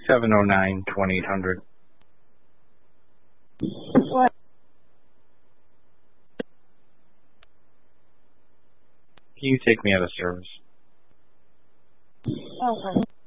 709-2800. What? Can you take me out of service? Okay.